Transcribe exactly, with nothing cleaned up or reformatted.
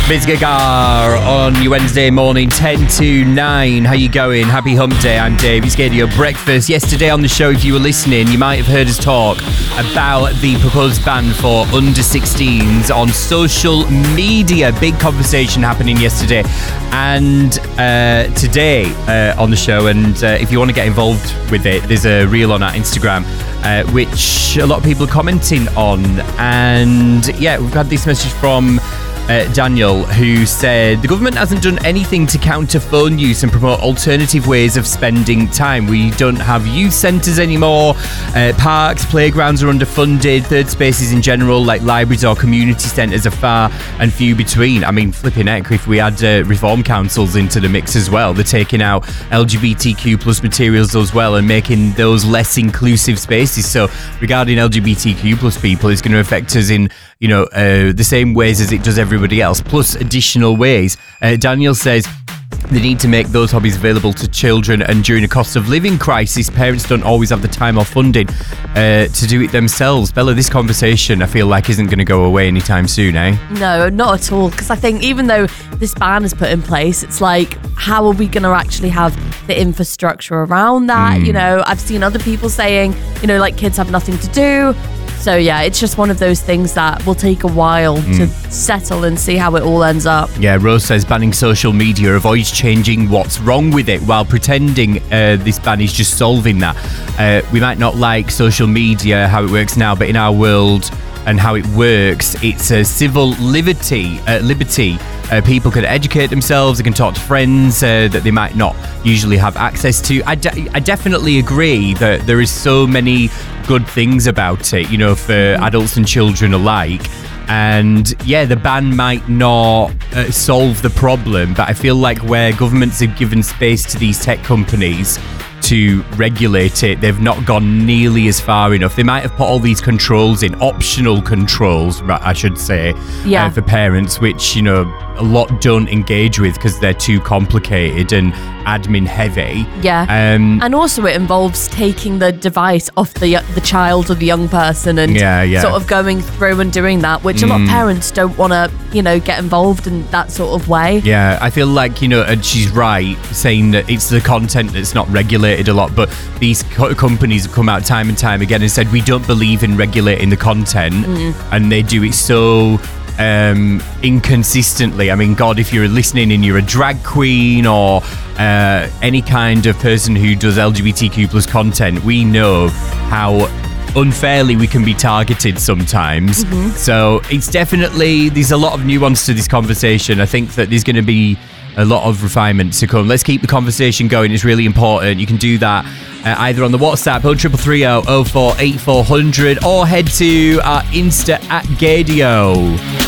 Biz Gagar on your Wednesday morning, ten to nine. How you going? Happy hump day. I'm Dave. It's Radio Breakfast. Yesterday on the show, if you were listening, you might have heard us talk about the proposed ban for under sixteens on social media. Big conversation happening yesterday and uh, today uh, on the show. And uh, if you want to get involved with it, there's a reel on our Instagram, uh, which a lot of people are commenting on. And yeah, we've had this message from Uh, Daniel, who said the government hasn't done anything to counter phone use and promote alternative ways of spending time. We don't have youth centres anymore. Uh, parks, playgrounds are underfunded. Third spaces in general, like libraries or community centres, are far and few between. I mean, flipping heck, if we add uh, reform councils into the mix as well, they're taking out L G B T Q plus materials as well and making those less inclusive spaces. So regarding L G B T Q plus people, it's going to affect us in, you know, uh, the same ways as it does everybody else, plus additional ways. Uh, Daniel says they need to make those hobbies available to children, and during a cost of living crisis, parents don't always have the time or funding uh, to do it themselves. Bella, this conversation I feel like isn't going to go away anytime soon, eh? No, not at all, because I think even though this ban is put in place, it's like, how are we going to actually have the infrastructure around that? Mm. You know, I've seen other people saying, you know, like kids have nothing to do. So yeah, it's just one of those things that will take a while mm. to settle and see how it all ends up. Yeah, Rose says banning social media avoids changing what's wrong with it while pretending uh, this ban is just solving that. Uh, we might not like social media, how it works now, but in our world and how it works, it's a civil liberty. Uh, liberty. Uh, people can educate themselves, they can talk to friends uh, that they might not usually have access to. I, de- I definitely agree that there is so many good things about it, you know, for mm-hmm. adults and children alike. And yeah, the ban might not uh, solve the problem, but I feel like where governments have given space to these tech companies to regulate it, they've not gone nearly as far enough. They might have put all these controls in, optional controls, I should say, yeah. uh, for parents, which, you know, a lot don't engage with because they're too complicated and admin heavy. Yeah. Um, and also it involves taking the device off the the child or the young person and yeah, yeah. sort of going through and doing that, which mm. a lot of parents don't want to, you know, get involved in that sort of way. Yeah, I feel like, you know, and she's right saying that it's the content that's not regulated a lot, but these co- companies have come out time and time again and said we don't believe in regulating the content, mm. and they do it so um inconsistently. I mean, God, if you're listening and you're a drag queen or uh any kind of person who does L G B T Q plus content, we know how unfairly we can be targeted sometimes. Mm-hmm. So it's definitely, there's a lot of nuance to this conversation. I think that there's going to be a lot of refinement to come. Let's keep the conversation going. It's really important. You can do that uh, either on the WhatsApp oh triple three oh oh four eight four hundred or head to our Insta at Gadio.